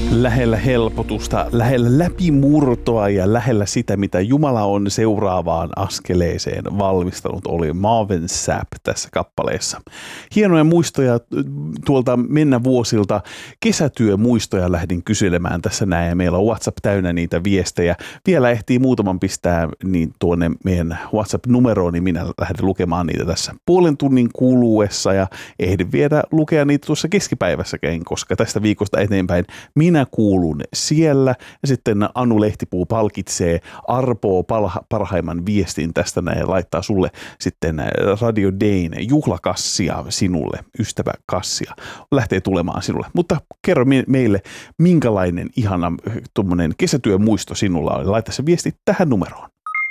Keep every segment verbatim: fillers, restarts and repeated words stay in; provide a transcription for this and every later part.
Lähellä helpotusta, lähellä läpimurtoa ja lähellä sitä, mitä Jumala on seuraavaan askeleeseen valmistanut, oli Marvin Sapp tässä kappaleessa. Hienoja muistoja tuolta mennä vuosilta, kesätyömuistoja lähdin kyselemään tässä näin, ja meillä on WhatsApp täynnä niitä viestejä. Vielä ehtii muutaman pistää niin tuonne meidän WhatsApp-numeroon, niin minä lähden lukemaan niitä tässä puolen tunnin kuluessa, ja ehdin vielä lukea niitä tuossa keskipäivässäkin, koska tästä viikosta eteenpäin minä kuulun siellä, ja sitten Anu Lehtipuu palkitsee Arpoo parhaimman viestin tästä näin ja laittaa sulle sitten Radio Dayn juhlakassia sinulle, ystäväkassia, lähtee tulemaan sinulle. Mutta kerro meille, minkälainen ihana tuommoinen kesätyömuisto sinulla on. Laita se viesti tähän numeroon.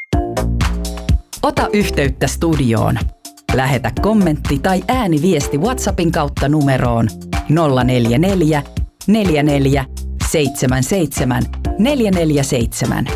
Ota yhteyttä studioon. Lähetä kommentti tai ääniviesti WhatsAppin kautta numeroon nolla neljä neljä, neljä neljä, seitsemän seitsemän, neljä neljä seitsemän.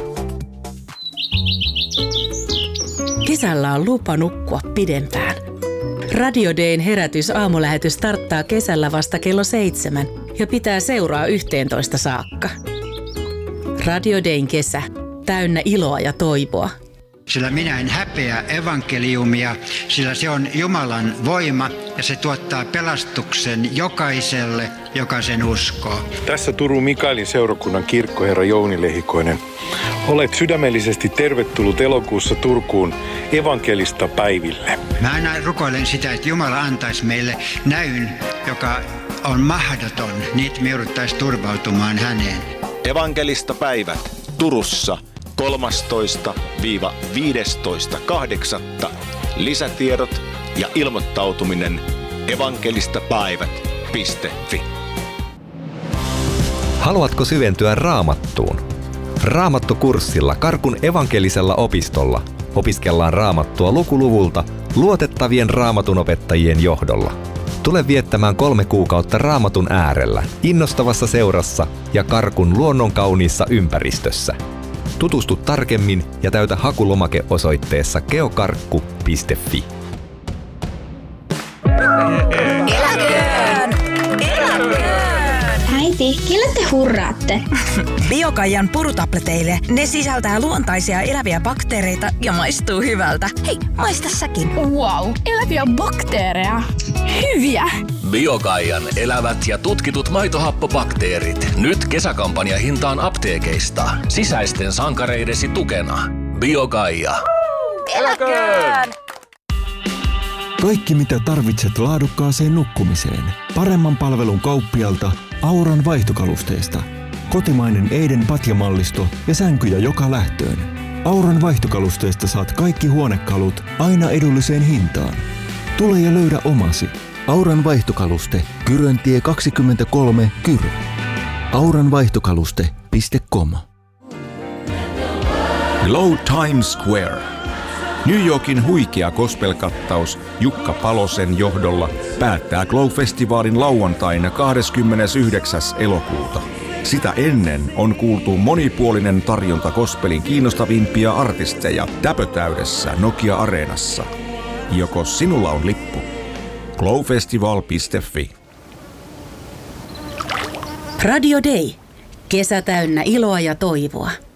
Kesällä on lupa nukkua pidempään. Radio Dayn herätys aamulähetys starttaa kesällä vasta kello seitsemän ja pitää seuraa yhteentoista saakka. Radio Dayn kesä, täynnä iloa ja toivoa. Sillä minä en häpeä evankeliumia, sillä se on Jumalan voima ja se tuottaa pelastuksen jokaiselle, joka sen uskoo. Tässä Turun Mikaelin seurakunnan kirkkoherra Jouni Lehikoinen. Olet sydämellisesti tervetullut elokuussa Turkuun evankelista päiville. Mä aina rukoilen sitä, että Jumala antaisi meille näyn, joka on mahdoton, niin me jouduttaisiin turvautumaan häneen. Evankelista päivät Turussa kolmastoista viidestoista kahdeksatta Lisätiedot ja ilmoittautuminen evankelistapäivät piste fi. Haluatko syventyä Raamattuun? Raamattukurssilla Karkun evankelisella opistolla opiskellaan Raamattua lukuluvulta luotettavien raamatunopettajien johdolla. Tule viettämään kolme kuukautta Raamatun äärellä, innostavassa seurassa ja Karkun luonnonkauniissa ympäristössä. Tutustu tarkemmin ja täytä hakulomake osoitteessa geokarkku piste fi. Eläköön! Eläköön! Äiti, kelle te hurraatte? Biokaijan purutableteille. Ne sisältää luontaisia eläviä bakteereita ja maistuu hyvältä. Hei, maista säkin. Wow, eläviä bakteereja. Hyviä! Biokaijan elävät ja tutkitut maitohappobakteerit. Nyt kesäkampanja hintaan apteekeista. Sisäisten sankareidesi tukena. Biokaija. Eläköön! Kaikki mitä tarvitset laadukkaaseen nukkumiseen. Paremman palvelun kauppialta Auran vaihtokalusteesta. Kotimainen Eiden patjamallisto ja sänkyjä joka lähtöön. Auran vaihtokalusteesta saat kaikki huonekalut aina edulliseen hintaan. Tule ja löydä omasi. Auran vaihtokaluste, Kyröntie kaksikymmentäkolme, Kyrö. auranvaihtokaluste piste com. Glow Times Square. New Yorkin huikea gospel-kattaus Jukka Palosen johdolla päättää Glow-festivaalin lauantaina kahdeskymmenesyhdeksäs elokuuta. Sitä ennen on kuultu monipuolinen tarjonta gospelin kiinnostavimpia artisteja täpötäydessä Nokia-areenassa. Joko sinulla on lippu? glowfestival piste fi. Radio Day. Kesä täynnä iloa ja toivoa.